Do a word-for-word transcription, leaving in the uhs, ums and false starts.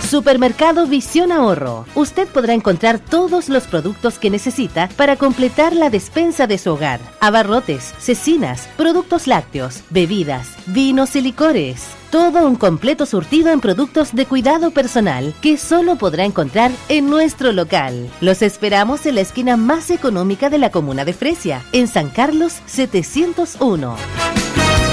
Supermercado Visión Ahorro. Usted podrá encontrar todos los productos que necesita para completar la despensa de su hogar. Abarrotes, cecinas, productos lácteos, bebidas, vinos y licores. Todo un completo surtido en productos de cuidado personal que solo podrá encontrar en nuestro local. Los esperamos en la esquina más económica de la comuna de Fresia, en San Carlos setecientos uno.